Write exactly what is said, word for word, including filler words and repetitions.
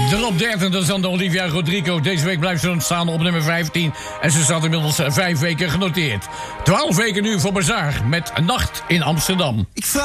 De op dertig, dat is dan de Olivia Rodrigo. Deze week blijft ze staan op nummer vijftien. En ze staat inmiddels vijf weken genoteerd. twaalf weken nu voor Bazaar met Nacht in Amsterdam. Ik